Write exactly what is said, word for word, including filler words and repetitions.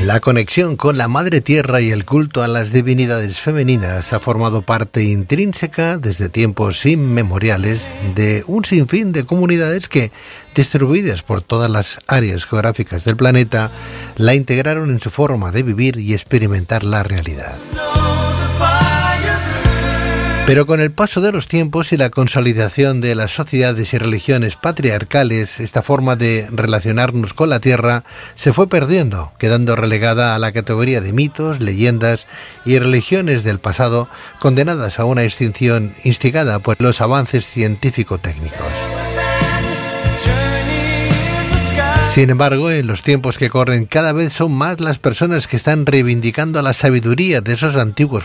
La conexión con la Madre Tierra y el culto a las divinidades femeninas ha formado parte intrínseca desde tiempos inmemoriales de un sinfín de comunidades que, distribuidas por todas las áreas geográficas del planeta, la integraron en su forma de vivir y experimentar la realidad. Pero con el paso de los tiempos y la consolidación de las sociedades y religiones patriarcales, esta forma de relacionarnos con la tierra se fue perdiendo, quedando relegada a la categoría de mitos, leyendas y religiones del pasado, condenadas a una extinción instigada por los avances científico-técnicos. Sin embargo, en los tiempos que corren, cada vez son más las personas que están reivindicando la sabiduría de esos antiguos